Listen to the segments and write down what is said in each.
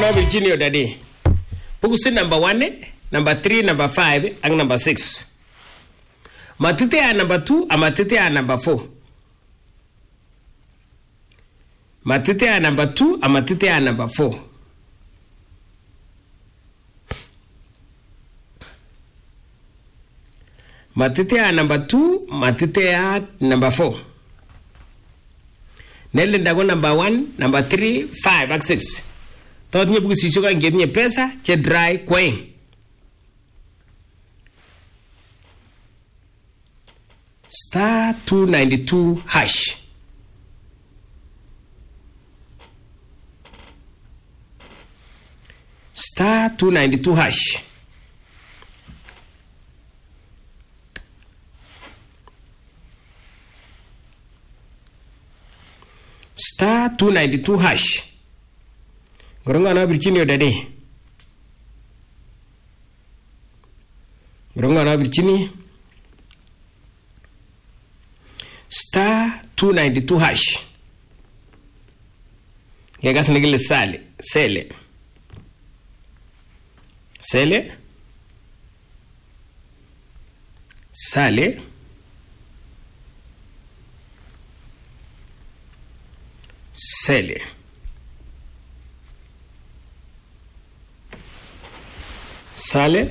no Virginia daddy. Pukusi number 1, number 3, number 5, and number 6. Matite a number 2, a matite a number 4. Matite a number 2, a matite a number 4. Matite a number 2, matite a number 4. Nelle ndago number 1, number 3, 5, and 6. Tot nye pukusi shuka nge pesa, che dry coin. Star 292 hash. Star 292 hash. Star 292 hash. Goronga na Virginia daddy. Goronga na Virginia. Star 292 hash. Gegas nigile sale. Sele. Sele. Sale. Sele. Sale.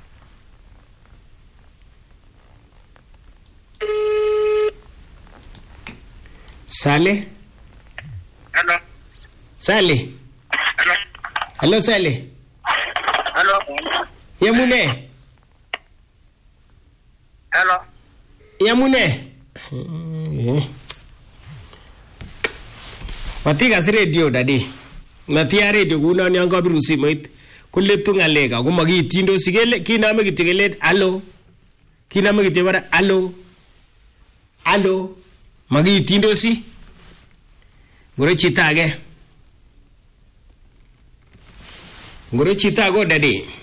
Sale. Hello. Sale. Hello. Hello Sale. Hello. Yamune. Hello. Yamune. Matiga radio daddy. Natia radio kuna nyanga birusi moit. Kulle tungalega kumagi tindo sigele kiname kitigele allo. Kiname kitibara allo. Allo. Magi tindo si. Gure chitage. Guru Chita go daddy.